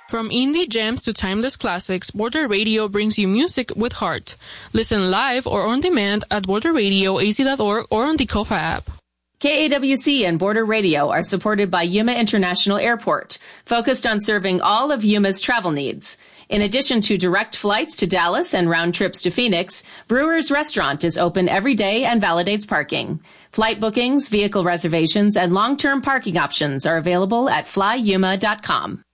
From indie gems to timeless classics, Border Radio brings you music with heart. Listen live or on demand at borderradioaz.org or on the Kofa app. KAWC and Border Radio are supported by Yuma International Airport, focused on serving all of Yuma's travel needs. In addition to direct flights to Dallas and round trips to Phoenix, Brewer's Restaurant is open every day and validates parking. Flight bookings, vehicle reservations, and long-term parking options are available at flyyuma.com.